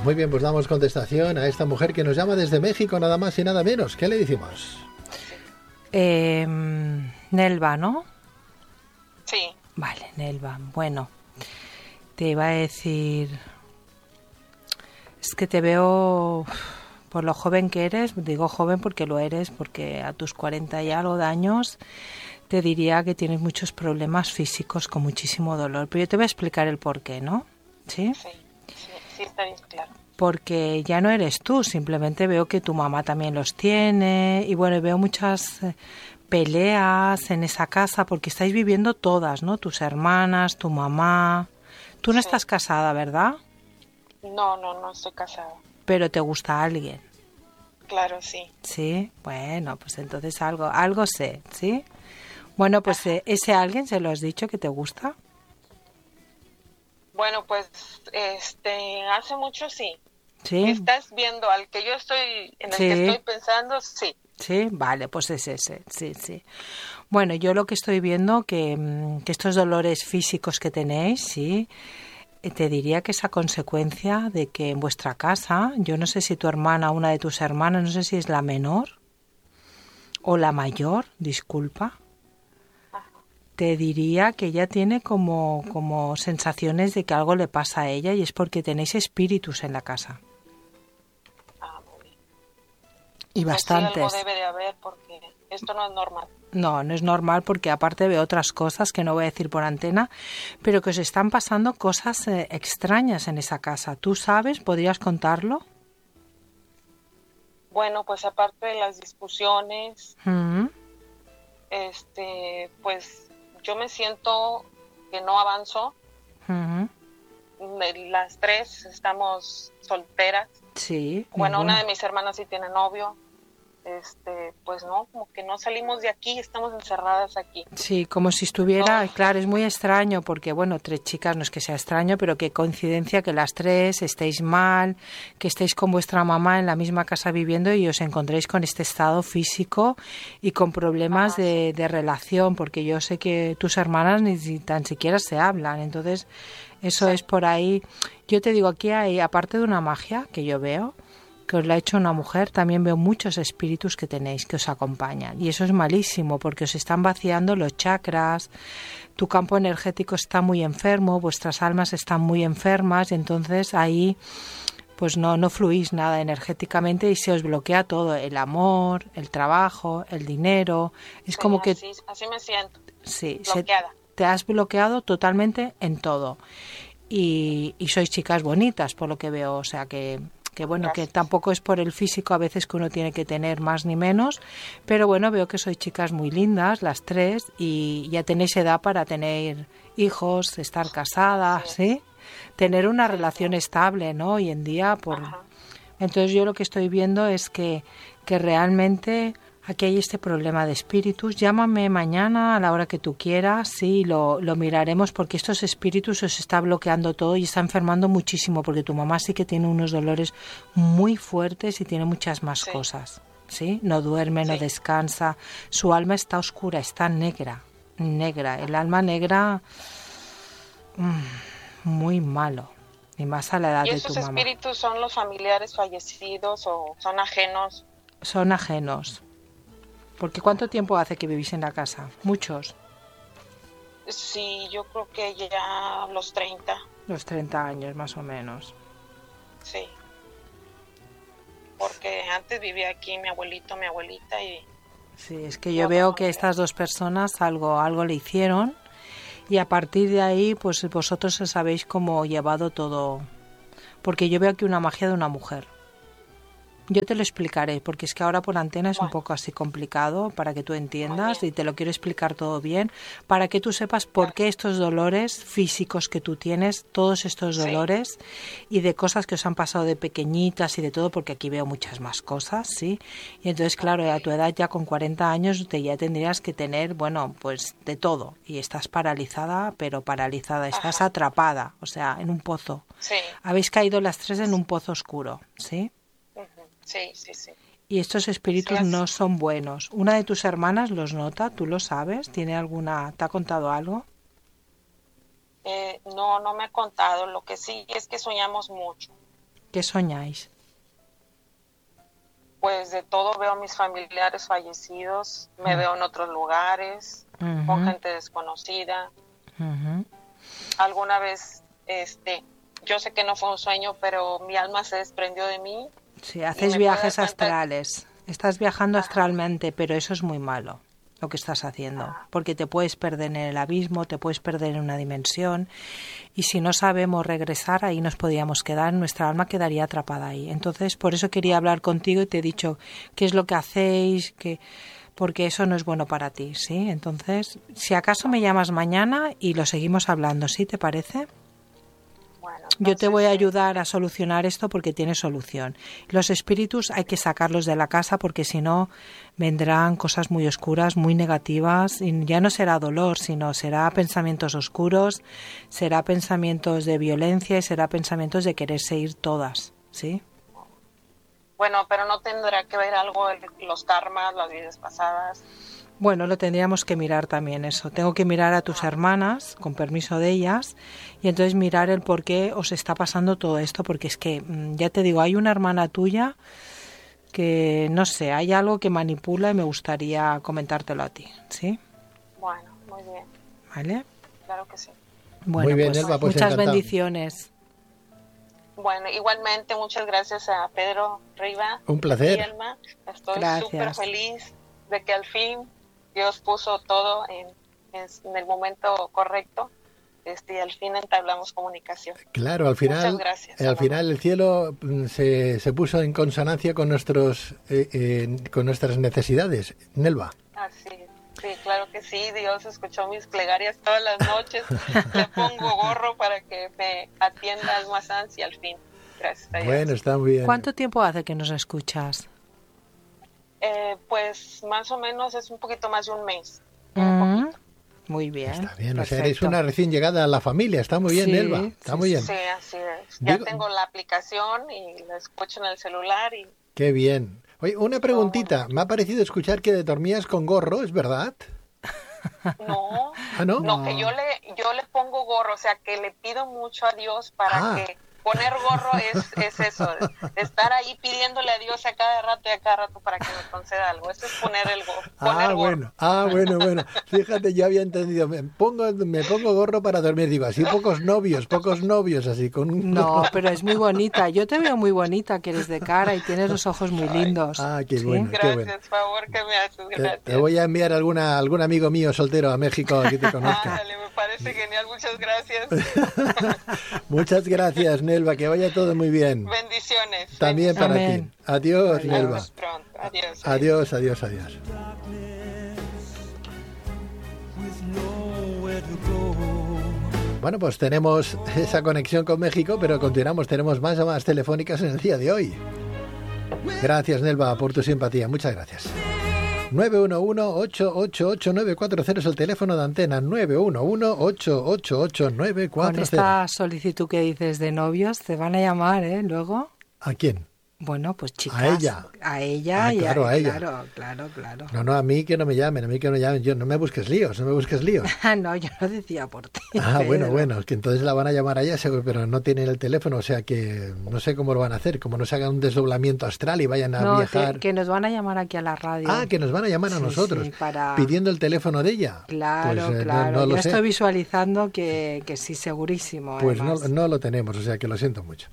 Muy bien, pues damos contestación a esta mujer que nos llama desde México, nada más y nada menos. ¿Qué le decimos? Nelva, ¿no? Sí. Vale, Nelva. Bueno, te iba a decir... Es que te veo, por lo joven que eres, digo joven porque lo eres, porque a tus 40 y algo de años te diría que tienes muchos problemas físicos con muchísimo dolor. Pero yo te voy a explicar el por qué, ¿no? ¿Sí? Sí, está bien claro. Porque ya no eres tú, simplemente veo que tu mamá también los tiene y bueno, veo muchas peleas en esa casa porque estáis viviendo todas, ¿no? Tus hermanas, tu mamá. Tú no estás casada, ¿verdad? No estoy casada. Pero te gusta alguien. Claro, sí. Sí, bueno, pues entonces algo sé, ¿sí? Bueno, pues ese alguien se lo has dicho que te gusta. Bueno, pues hace mucho sí. Sí. ¿Estás viendo al que yo estoy, en el Sí. que estoy pensando? Sí. Sí, vale, pues es ese, sí. Bueno, yo lo que estoy viendo que estos dolores físicos que tenéis, sí, te diría que es a consecuencia de que en vuestra casa, yo no sé si tu hermana, una de tus hermanas, no sé si es la menor o la mayor, disculpa, te diría que ella tiene como sensaciones de que algo le pasa a ella y es porque tenéis espíritus en la casa. Muy bien. Y bastantes. Pues sí, algo debe de haber porque esto no es normal. No es normal porque aparte veo otras cosas que no voy a decir por antena, pero que os están pasando cosas extrañas en esa casa. ¿Tú sabes? ¿Podrías contarlo? Bueno, pues aparte de las discusiones, Mm-hmm. pues yo me siento que no avanzo. Mm-hmm. Las tres estamos solteras. Sí. Bueno, una de mis hermanas sí tiene novio. Pues no, como que no salimos de aquí, estamos encerradas aquí. Sí, como si estuviera, claro, es muy extraño porque, bueno, tres chicas, no es que sea extraño, pero qué coincidencia que las tres estéis mal, que estéis con vuestra mamá en la misma casa viviendo y os encontréis con este estado físico y con problemas de relación, porque yo sé que tus hermanas ni tan siquiera se hablan, entonces eso es por ahí. Yo te digo, aquí hay, aparte de una magia que yo veo, que os la ha hecho una mujer, también veo muchos espíritus que tenéis que os acompañan. Y eso es malísimo porque os están vaciando los chakras, tu campo energético está muy enfermo, vuestras almas están muy enfermas y entonces ahí pues no fluís nada energéticamente y se os bloquea todo, el amor, el trabajo, el dinero. Es como que... Así me siento, sí, bloqueada. Te has bloqueado totalmente en todo. Y sois chicas bonitas, por lo que veo, o sea que bueno, gracias. Que tampoco es por el físico a veces que uno tiene que tener más ni menos, pero bueno, veo que sois chicas muy lindas, las tres, y ya tenéis edad para tener hijos, estar casadas, ¿sí? Tener una relación estable, ¿no? Hoy en día, entonces yo lo que estoy viendo es que realmente aquí hay este problema de espíritus. Llámame mañana a la hora que tú quieras, sí, lo miraremos porque estos espíritus os está bloqueando todo y está enfermando muchísimo porque tu mamá sí que tiene unos dolores muy fuertes y tiene muchas más cosas, ¿sí? No duerme, no descansa, su alma está oscura, está negra, el alma negra, muy malo. Y más a la edad de tu mamá. ¿Y esos espíritus son los familiares fallecidos o son ajenos? Son ajenos. Porque ¿cuánto tiempo hace que vivís en la casa? ¿Muchos? Sí, yo creo que ya los 30. Los 30 años, más o menos. Sí. Porque antes vivía aquí mi abuelito, mi abuelita y... Sí, es que yo veo que estas dos personas algo le hicieron y a partir de ahí, pues vosotros os habéis como llevado todo. Porque yo veo aquí una magia de una mujer. Yo te lo explicaré, porque es que ahora por antena es un poco así complicado para que tú entiendas y te lo quiero explicar todo bien, para que tú sepas por qué estos dolores físicos que tú tienes, todos estos dolores y de cosas que os han pasado de pequeñitas y de todo, porque aquí veo muchas más cosas, ¿sí? Y entonces, claro, a tu edad ya con 40 años ya tendrías que tener, bueno, pues de todo y estás paralizada, pero paralizada, estás atrapada, o sea, en un pozo. Sí. Habéis caído las tres en un pozo oscuro, ¿sí? Sí. Y estos espíritus no son buenos. ¿Una de tus hermanas los nota? ¿Tú lo sabes? ¿Tiene alguna? ¿Te ha contado algo? No me ha contado. Lo que sí es que soñamos mucho. ¿Qué soñáis? Pues de todo, veo a mis familiares fallecidos, me veo en otros lugares, con gente desconocida. Alguna vez, yo sé que no fue un sueño, pero mi alma se desprendió de mí. Sí, haces viajes astrales. Estás viajando astralmente, pero eso es muy malo lo que estás haciendo, porque te puedes perder en el abismo, te puedes perder en una dimensión, y si no sabemos regresar, ahí nos podíamos quedar, nuestra alma quedaría atrapada ahí. Entonces, por eso quería hablar contigo y te he dicho qué es lo que hacéis, porque eso no es bueno para ti, ¿sí? Entonces, si acaso me llamas mañana y lo seguimos hablando, ¿sí? ¿Te parece? Bueno, Yo te voy a ayudar a solucionar esto porque tiene solución. Los espíritus hay que sacarlos de la casa porque si no vendrán cosas muy oscuras, muy negativas, y ya no será dolor, sino será pensamientos oscuros, será pensamientos de violencia y será pensamientos de quererse ir todas, ¿sí? Bueno, pero no tendrá que ver algo los karmas, las vidas pasadas. Bueno, lo tendríamos que mirar también eso. Tengo que mirar a tus hermanas, con permiso de ellas, y entonces mirar el por qué os está pasando todo esto, porque es que, ya te digo, hay una hermana tuya que, no sé, hay algo que manipula y me gustaría comentártelo a ti, ¿sí? Bueno, muy bien. ¿Vale? Claro que sí. Bueno, Muy bien, pues, Nelva, pues muchas encantado. bendiciones. Bueno, igualmente muchas gracias a Pedro Riva. Un placer. Y Alma. Estoy Gracias. súper feliz de que al fin Dios puso todo en el momento correcto, y al fin entablamos comunicación. Claro, al final, Muchas gracias, al final el cielo se puso en consonancia con con nuestras necesidades. Nelva. Así es. Sí, claro que sí, Dios escuchó mis plegarias todas las noches. Le pongo gorro para que me atienda Alma Sanz y al fin. Gracias a Dios. Bueno, está muy bien. ¿Cuánto tiempo hace que nos escuchas? Pues más o menos es un poquito más de un mes. Muy bien. Está bien, o sea, perfecto. eres una recién llegada a la familia. Está muy bien, Sí, Nelva. Está sí, muy bien. Sí, así es. Ya Digo- tengo la aplicación y la escucho en el celular y Qué bien. Oye, una preguntita. Me ha parecido escuchar que dormías con gorro, ¿es verdad? no, ¿Ah, no? no, que yo le pongo gorro, o sea, que le pido mucho a Dios para que poner gorro es eso, estar ahí pidiéndole a Dios a cada rato y a cada rato para que me conceda algo. Eso es poner el gorro. Poner gorro. Bueno. Fíjate, yo había entendido. Me pongo gorro para dormir. Digo, así pocos novios, así con un No, gorro. pero es muy bonita. Yo te veo muy bonita, que eres de cara y tienes los ojos muy lindos. Qué ¿sí? bueno, qué bueno. Gracias, favor que me haces, gracias. Te voy a enviar algún amigo mío soltero a México que te conozca. Ándale, me parece genial, muchas gracias. Muchas gracias, Nelva, que vaya todo muy bien. Bendiciones. También para Amén. ti. Adiós, Nelva. Hasta pronto. Adiós. Adiós. Bueno, pues tenemos esa conexión con México, pero continuamos, tenemos más llamadas telefónicas en el día de hoy. Gracias, Nelva, por tu simpatía. Muchas gracias. 911-888-940 es el teléfono de Antena. 911-888-940. Con esta solicitud que dices de novios, te van a llamar, Luego. ¿A quién? Bueno, pues chicas. A ella. A ella y claro, a ella. Claro. No, a mí que no me llamen, Yo, no me busques líos. No, yo no decía por ti. Bueno, es que entonces la van a llamar a ella, pero no tienen el teléfono, o sea que no sé cómo lo van a hacer, como no se hagan un desdoblamiento astral y vayan a viajar. Que nos van a llamar aquí a la radio. Que nos van a llamar a nosotros, sí, para... pidiendo el teléfono de ella. Claro, pues, claro. No lo yo sé. estoy visualizando que sí, segurísimo. Pues además. no lo tenemos, o sea que lo siento mucho.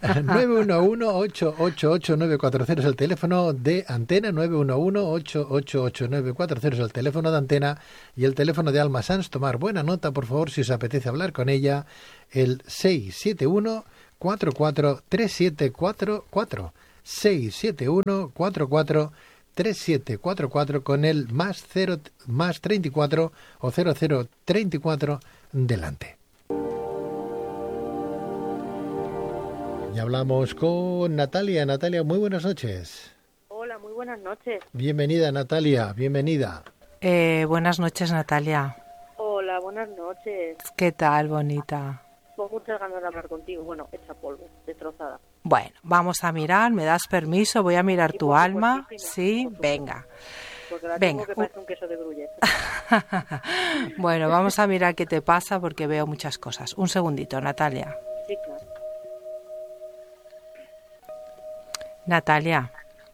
911-888-940 es el teléfono de Antena. 911-888-940 es el teléfono de Antena y el teléfono de Alma Sanz. Tomar buena nota, por favor, si os apetece hablar con ella. El 671-44-3744. 671-44-3744 con el más 34 o 0034 delante. Y hablamos con Natalia. Natalia, muy buenas noches. Hola, muy buenas noches. Bienvenida, Natalia, bienvenida. Buenas noches, Natalia. Hola, buenas noches. ¿Qué tal, bonita? Con muchas ganas de hablar contigo. Bueno, hecha polvo, destrozada. Bueno, vamos a mirar, ¿me das permiso? Voy a mirar tu alma. Sí, venga. Porque la Venga. tengo que parece un queso de Gruyère. Bueno, vamos a mirar qué te pasa porque veo muchas cosas. Un segundito, Natalia. Sí, claro. Natalia,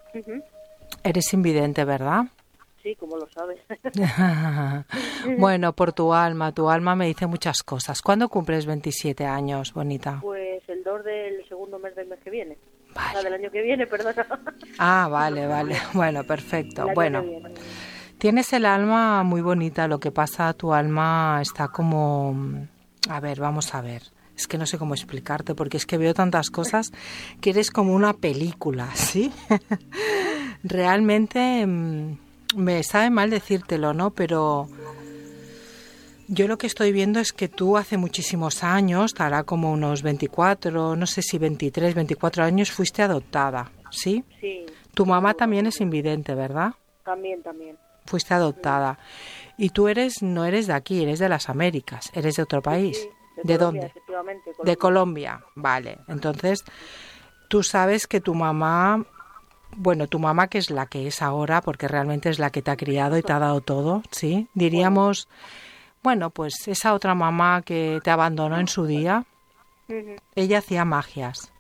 eres invidente, ¿verdad? Sí, como lo sabes. Bueno, por tu alma me dice muchas cosas. ¿Cuándo cumples 27 años, bonita? Pues el 2 del segundo mes del mes que viene. Vale. Del año que viene, perdona. Ah, vale. Bueno, perfecto. Bueno, Que viene. tienes el alma muy bonita. Lo que pasa, tu alma está como... A ver, vamos a ver. Es que no sé cómo explicarte porque es que veo tantas cosas que eres como una película, ¿sí? Realmente me sabe mal decírtelo, ¿no? Pero yo lo que estoy viendo es que tú hace muchísimos años, estará como unos 24, no sé si 23, 24 años, fuiste adoptada, ¿sí? Sí. Tu mamá también es invidente, ¿verdad? También. Fuiste adoptada. Y tú no eres de aquí, eres de las Américas, eres de otro país. Sí, ¿De Colombia, dónde? efectivamente, De Colombia, vale. Entonces, tú sabes que tu mamá, bueno, tu mamá que es la que es ahora, porque realmente es la que te ha criado y te ha dado todo, ¿sí? Diríamos, bueno, pues esa otra mamá que te abandonó en su día, ella hacía magias.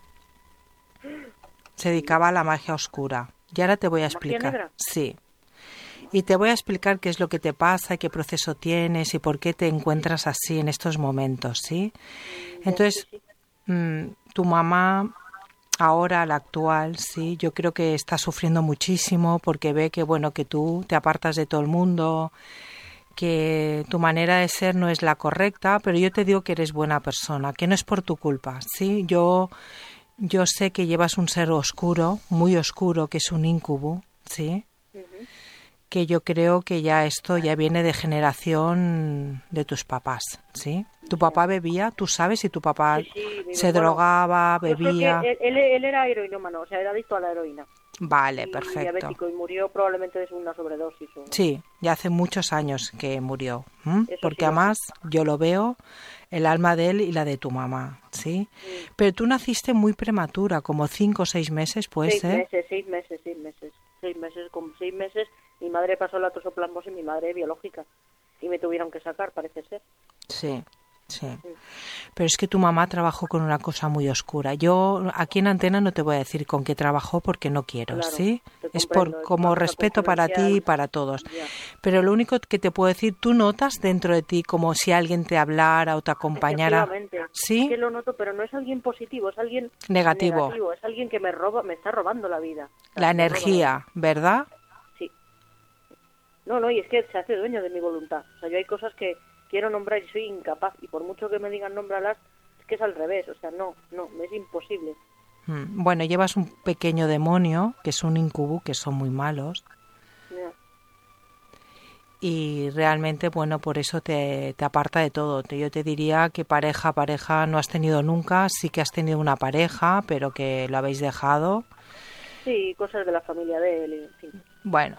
Se dedicaba a la magia oscura. Y ahora te voy a explicar. ¿Magia negra? Sí. Y te voy a explicar qué es lo que te pasa y qué proceso tienes y por qué te encuentras así en estos momentos, ¿sí? Entonces, tu mamá, ahora, la actual, sí, yo creo que está sufriendo muchísimo porque ve que, bueno, que tú te apartas de todo el mundo, que tu manera de ser no es la correcta, pero yo te digo que eres buena persona, que no es por tu culpa, ¿sí? Yo sé que llevas un ser oscuro, muy oscuro, que es un incubo, ¿sí? Que yo creo que ya esto ya viene de generación de tus papás, ¿sí? ¿Tu papá bebía? ¿Tú sabes si tu papá se drogaba, bebía? Yo creo que él era heroinómano, o sea, era adicto a la heroína. Vale, Y perfecto. diabético, y murió probablemente de una sobredosis. Sí, ya hace muchos años que murió, porque sí, además yo lo veo, el alma de él y la de tu mamá, ¿sí? Pero tú naciste muy prematura, como 5 o 6 meses, ¿puede ser? 6 meses. 6 meses, con 6 meses mi madre pasó la tosoplasmosis, mi madre biológica, y me tuvieron que sacar, parece ser. Sí. Pero es que tu mamá trabajó con una cosa muy oscura. Yo aquí en Antena no te voy a decir con qué trabajó porque no quiero, Claro, ¿sí? Es como respeto para ti y para todos. Ya. Pero lo único que te puedo decir, tú notas dentro de ti como si alguien te hablara o te acompañara. ¿Sí? Es que lo noto, pero no es alguien positivo, es alguien negativo. Es alguien que me está robando la vida. La energía, ¿verdad? Sí. No, y es que se hace dueño de mi voluntad. O sea, yo hay cosas que quiero nombrar y soy incapaz, y por mucho que me digan nómbralas, es que es al revés, o sea, no, es imposible. Bueno, llevas un pequeño demonio, que es un incubo, que son muy malos. Yeah. Y realmente, bueno, por eso te aparta de todo. Yo te diría que pareja no has tenido nunca, sí que has tenido una pareja, pero que lo habéis dejado. Sí, cosas de la familia de él, en fin. Bueno,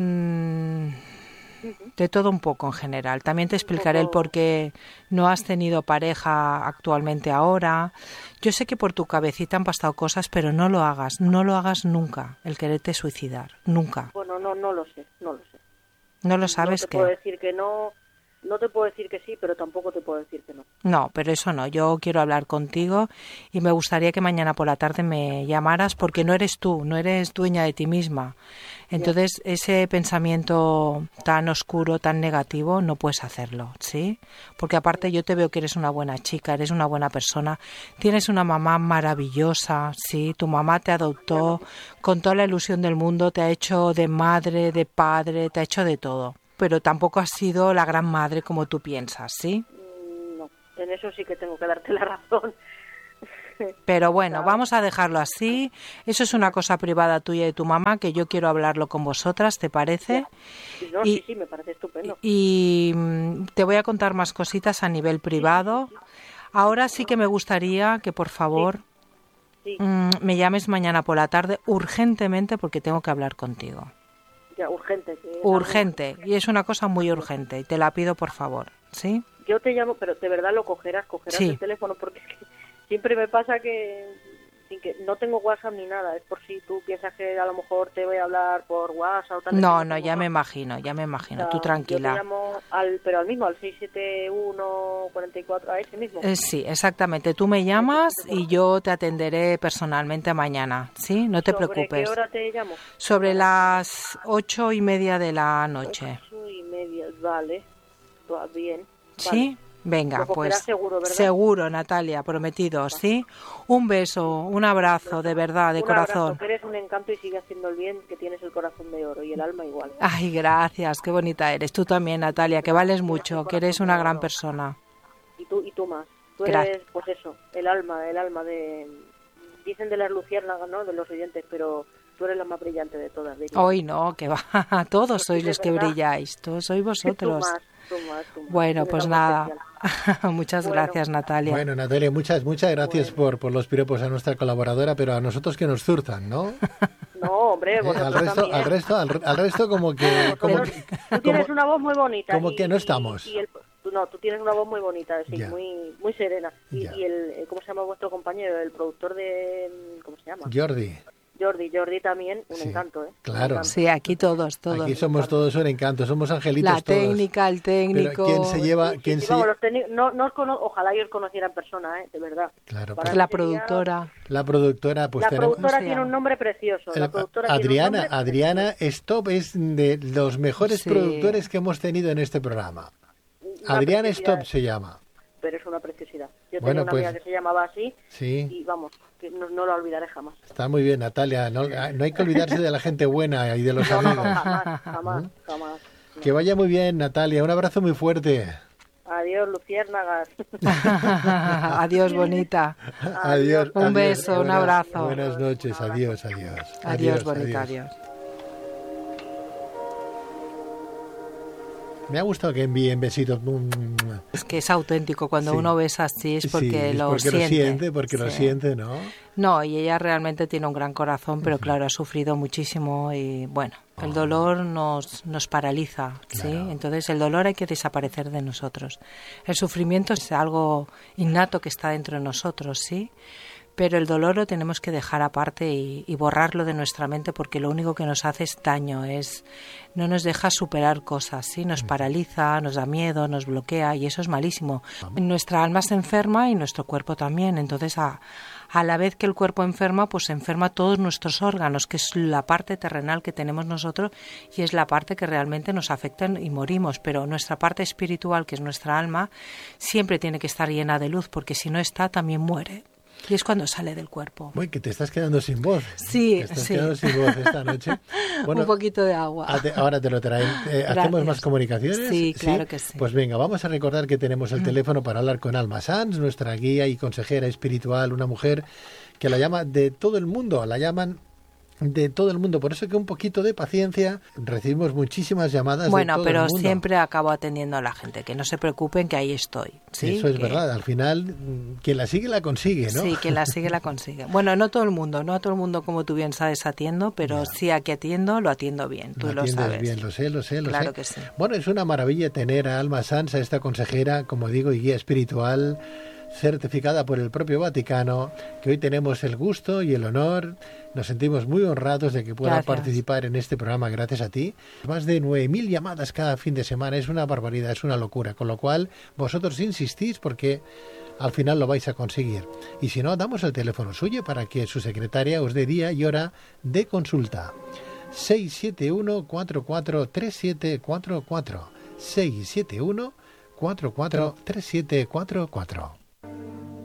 de todo un poco en general. También te explicaré el por qué no has tenido pareja actualmente ahora. Yo sé que por tu cabecita han pasado cosas, pero no lo hagas nunca, el quererte suicidar, nunca. Bueno, no lo sé. ¿No lo sabes? No te puedo decir que no te puedo decir que sí, pero tampoco te puedo decir que no. No, pero eso no. Yo quiero hablar contigo y me gustaría que mañana por la tarde me llamaras porque no eres tú, no eres dueña de ti misma. Entonces, ese pensamiento tan oscuro, tan negativo, no puedes hacerlo, ¿sí? Porque aparte yo te veo que eres una buena chica, eres una buena persona, tienes una mamá maravillosa, ¿sí? Tu mamá te adoptó con toda la ilusión del mundo, te ha hecho de madre, de padre, te ha hecho de todo. Pero tampoco has sido la gran madre como tú piensas, ¿sí? No, en eso sí que tengo que darte la razón. Pero bueno, vamos a dejarlo así. Eso es una cosa privada tuya y de tu mamá que yo quiero hablarlo con vosotras, ¿te parece? No, sí, me parece estupendo. Y te voy a contar más cositas a nivel privado. Ahora sí que me gustaría que, por favor, me llames mañana por la tarde urgentemente porque tengo que hablar contigo. Ya, urgente. Urgente, y es una cosa muy urgente, y te la pido por favor, ¿sí? Yo te llamo, pero de verdad lo cogerás sí. el teléfono, porque es que siempre me pasa que sin que no tengo WhatsApp ni nada, es por si tú piensas que a lo mejor te voy a hablar por WhatsApp o tal. No, ya me imagino, O sea, tú tranquila. Yo te llamo pero al mismo, al 671-44, a ese mismo. Sí, exactamente, tú me llamas y yo te atenderé personalmente mañana, ¿sí? No te preocupes. ¿Sobre qué hora te llamo? Sobre las 8:30 de la noche. 8:30, vale, va bien. ¿Sí? Vale. Venga, pues seguro, ¿verdad? seguro, Natalia, prometido, ¿sí? Un beso, un abrazo, de verdad, de corazón. Abrazo, que eres un encanto y sigue haciendo el bien, que tienes el corazón de oro y el alma igual. Ay, gracias, qué bonita eres. Tú también, Natalia, que vales mucho, que eres una gran persona. Y tú más. Tú eres, pues eso, el alma de... Dicen de las luciérnagas, ¿no? De los oyentes, pero tú eres la más brillante de todas. Hoy no, que va, todos sois los que brilláis, todos sois vosotros. Tú más. Bueno, pues nada, muchas gracias, Natalia. Bueno, Natalia, muchas gracias por los piropos a nuestra colaboradora, pero a nosotros que nos zurzan, ¿no? No, hombre, al resto como que... Tú tienes una voz muy bonita. Como que no estamos. Tú tienes una voz muy bonita, sí, Ya. muy serena. Y el ¿cómo se llama vuestro compañero? El productor de... ¿Cómo se llama? Jordi también, un encanto, ¿eh? Claro. Encanto. Sí, aquí todos. Aquí somos todos un encanto, somos angelitos La técnica, todos. el técnico... Pero ¿quién se lleva...? Los técnicos, no os ojalá yo os conociera en persona, de verdad. Claro. La productora. La productora, pues la productora tiene un nombre precioso. Adriana Stop es de los mejores productores que hemos tenido en este programa. Adriana Stop se llama. Pero es una preciosidad. Yo tenía una amiga que se llamaba así y vamos, que no la olvidaré jamás. Está muy bien, Natalia. No hay que olvidarse de la gente buena y de los amigos. Jamás. Que vaya muy bien, Natalia. Un abrazo muy fuerte. Adiós, luciérnagas. Adiós, bonita. Adiós. Un beso, un abrazo. Buenas noches. Adiós. Adiós, bonita. Adiós. Me ha gustado que envíen besitos. Es que es auténtico. Cuando uno besa así es porque lo siente. Lo siente, ¿no? No, y ella realmente tiene un gran corazón, pero claro, ha sufrido muchísimo y bueno, el dolor nos paraliza, ¿sí? Claro. Entonces el dolor hay que desaparecer de nosotros. El sufrimiento es algo innato que está dentro de nosotros, ¿sí? Pero el dolor lo tenemos que dejar aparte y borrarlo de nuestra mente porque lo único que nos hace es daño, no nos deja superar cosas, ¿sí? Nos paraliza, nos da miedo, nos bloquea y eso es malísimo. Nuestra alma se enferma y nuestro cuerpo también, entonces a la vez que el cuerpo enferma, pues se enferma todos nuestros órganos, que es la parte terrenal que tenemos nosotros y es la parte que realmente nos afecta y morimos, pero nuestra parte espiritual, que es nuestra alma, siempre tiene que estar llena de luz porque si no está también muere. Y es cuando sale del cuerpo. Uy, que te estás quedando sin voz. Sí, te estás quedando sin voz esta noche. Bueno, un poquito de agua. Ahora te lo traen. ¿Hacemos más comunicaciones? Sí, claro que sí. Pues venga, vamos a recordar que tenemos el teléfono para hablar con Alma Sanz, nuestra guía y consejera espiritual, una mujer que la llama de todo el mundo, la llaman de todo el mundo, por eso que un poquito de paciencia, recibimos muchísimas llamadas de todo el mundo. Bueno, pero siempre acabo atendiendo a la gente, que no se preocupen que ahí estoy. ¿Sí? Eso es verdad, al final quien la sigue la consigue, ¿no? Sí, quien la sigue la consigue. Bueno, no todo el mundo, como tú bien sabes atiendo, pero sí a que atiendo, lo atiendo bien, tú lo sabes. Bien, lo sé. Claro que sí. Bueno, es una maravilla tener a Alma Sanz, a esta consejera, como digo, y guía espiritual, certificada por el propio Vaticano, que hoy tenemos el gusto y el honor, nos sentimos muy honrados de que pueda participar en este programa gracias a ti. Más de 9.000 llamadas cada fin de semana, es una barbaridad, es una locura, con lo cual vosotros insistís porque al final lo vais a conseguir. Y si no, damos el teléfono suyo para que su secretaria os dé día y hora de consulta. 671 44 3744 671 44 3744.